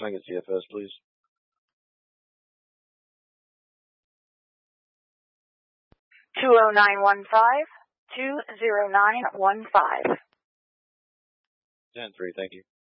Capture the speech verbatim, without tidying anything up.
Can I get C F S, please? two oh nine one five, two oh nine one five. ten three, thank you.